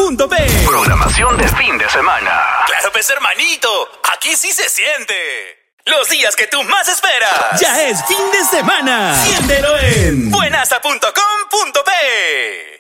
buenaza.com.pe. Programación de fin de semana. Claro, pues hermanito, aquí sí se siente. Los días que tú más esperas. Ya es fin de semana. Siéntelo en buenaza.com.pe.